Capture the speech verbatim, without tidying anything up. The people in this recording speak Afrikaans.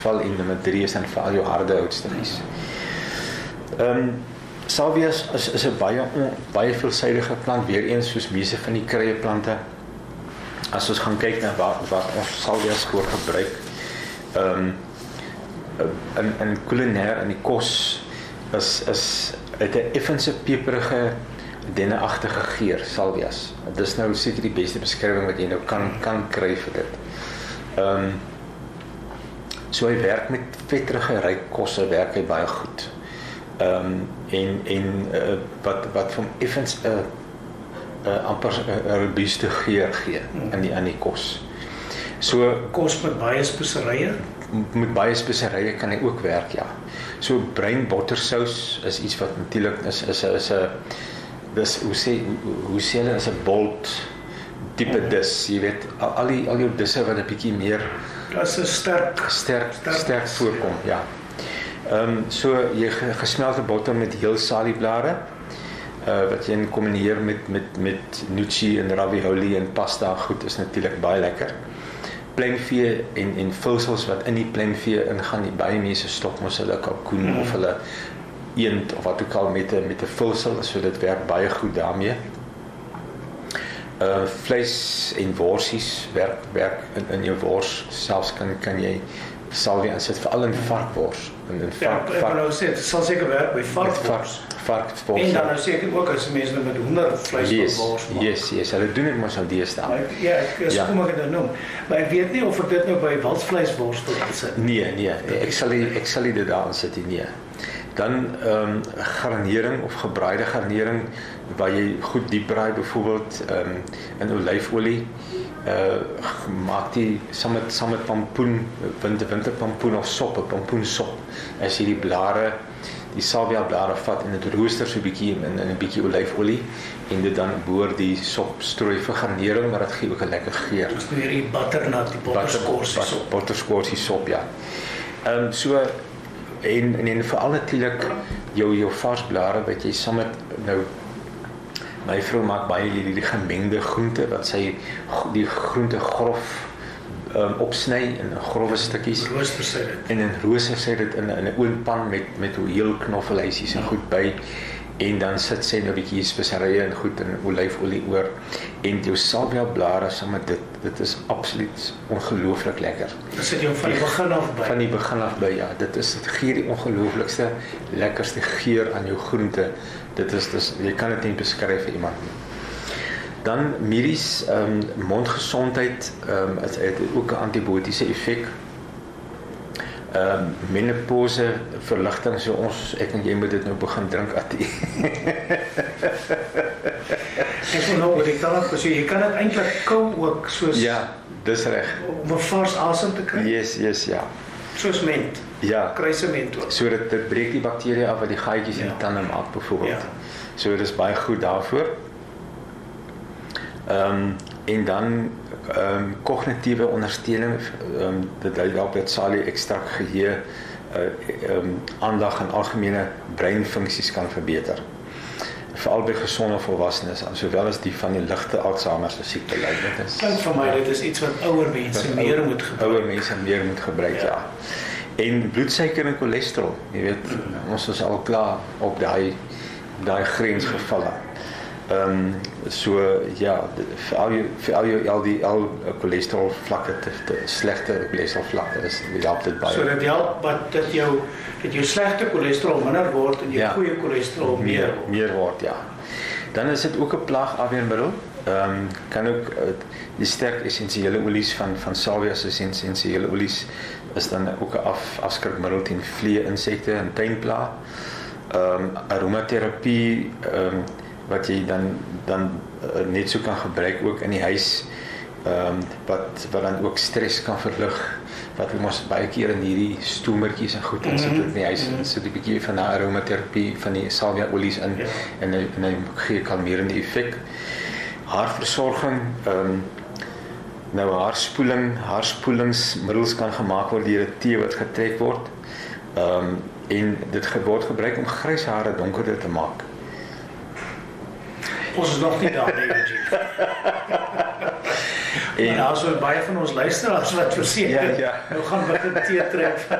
val en nummer drie is dan vir al jou harde houtstokkies. Ehm um, Salvia is is, is 'n baie on, baie veelsidige plant, weer eens soos meeste van die kruieplante. As ons gaan kyk na wat wat ons salvia voor gebruik, ehm um, in in kulinair in die kos is is het 'n effense peperige denneagtige geur, salvias. Dit is nou seker die beste beskrywing wat jy nou kan kan kry vir dit. Ehm um, so hy werk met vetterige ryk kosse, werk hy baie goed. Ehm um, en en uh, wat wat van effens 'n uh, uh, amper 'n uh, robuuste geur gee in die aan die kos. So kos met baie speserye, met baie speserye kan hy ook werk, ja. So bruin bottersous is iets wat natuurlik is is 'n is 'n dis hoe sê hoe, hoe sê hulle is 'n bold tipe dis, jy weet al, al die al jou disse wat 'n bietjie meer dat is sterk sterk sterk, sterk voorkom, ja. Ehm um, so jy gesmelte botter met heel salieblare uh, wat jy kombineer met met met gnocchi en ravioli en pasta goed is natuurlik baie lekker. Pluimvee en en vulsels wat in die pluimvee ingaan, die baie mense stop mos hulle kalkoen mm. of hulle eend of wat ook al met 'n met 'n vulsel, so dit werk baie goed daarmee. Uh vleis en worsies werk werk in in jou wors, selfs kan kan jy salvia insit veral in varkwors en in vark ja, vark. Nou sê dit sal seker werk by varkwors. Varkwors. En dan nou seker ook as mense met hoendervleis yes, wors maak. Yes, yes, hulle doen dit mos al deesdae. Ja, ek is ja. Kom ek dit noem. Maar ek weet nie of ek dit nou by wildvleiswors wil sit. Nee, nee, ek sal die, ek sal dit daar insit nie. Dan ehm um, garnering of gebraaide garnering waar jy goed diep braai byvoorbeeld ehm um, in olyfolie. Uh maak die saam met saam met pampoen, winter winterpampoen of sop, pampoensop. As jy die blare, die salvia blare vat en dit rooster so 'n bietjie in in 'n bietjie olyfolie en dit dan boor die sop strooi vir garnering, maar dit gee ook 'n lekker geur. Dis weer die butternut, die botterskorsie sop. Botterskorsie sop, ja. Ehm um, so en en, en veral natuurlik jou jou vars blare wat jy saam met nou my vrou maak baie hierdie gemengde groente wat sy die groente grof um, opsny in grove stukkies. Rooster sy dit. En in rooster sy dit in 'n oonpan met met heel knoffelhuisies en goed by. En dan sit sy nou 'n bietjie speserye en goed en olyfolie oor en jou salvia blare saam met dit. Dit is absoluut ongelooflik lekker. Dit sit jou van die begin af by. Van die begin af by, ja. Dit is dit gee die ongelooflikste lekkerste geur aan jou groente. Dit is dis jy kan dit nie beskryf vir iemand nie. Dan medies ehm um, mondgesondheid ehm um, het, het ook 'n antibiotiese effek. Ehm um, menopause verligting, so ons ek en jy moet dit nou begin drink at. Ek wil nou oor die taal gesê jy kan dit eintlik kou ook soos ja, dis reg. Om 'n vars asem te kry. Yes, yes, ja. Soos ment. Ja. Kry se ment ook. So dit dit breek die bakterieë af wat die gaatjies ja. in die tande maak byvoorbeeld. Ja. So dit is baie goed daarvoor. Ehm um, en dan ehm um, kognitiewe ondersteuning, ehm um, dit dui daarop dat salie ekstrakt geheue ehm um, aandag en algemene breinfunksies kan verbeter. Veral by gesonde volwassenes, sowel as die van die ligte Alzheimer se siekte ly. Dit is klink vir my dit is iets wat ouer mense meer ou, moet gebruik. Ouer mense meer moet gebruik, ja. ja. En bloedsuiker en cholesterol, jy weet, mm. ons is al klaar op daai daai grensgevalle. Ehm um, so ja, vir al jou vir al jou al die al cholesterol vlakke te, te slegte cholesterol vlakke is help dit baie. So dit help wat dat jou dat jou slegte cholesterol minder word en jou ja, goeie cholesterol meer meer, meer word, ja. Dan is dit ook 'n plaagafweermiddel. Ehm um, kan ook uh, die sterk essensiële olies van van salvia se essensiële olies is dan ook 'n af afskrikmiddel teen vliee, insekte en tuinplaag. Ehm um, aromaterapie ehm um, wat jy dan dan uh, net so kan gebruik ook in die huis, ehm um, wat wat dan ook stres kan verlig, wat ons baie keer in hierdie stoemertjies en goed insit in die huis, mm-hmm. so 'n bietjie van daai aromaterapie van die salvia olies in ja. en hy en hy gee kalmerende effek. Haarversorging, ehm um, nou haarspoeling, haarspoelingsmiddels kan gemaak word deur 'n tee wat getrek word. Ehm um, en dit word gebruik om grys hare donkerder te maak. Ons is nog nie daar nie. En daar's so baie van ons luisteraars wat verseker Ja, ja. nou gaan begin tee trek.